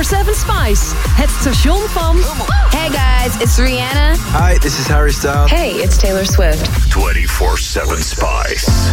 Spice. Het station van... Hey guys, it's Rihanna. Hi, this is Harry Styles. Hey, it's Taylor Swift. 24/7 Spice.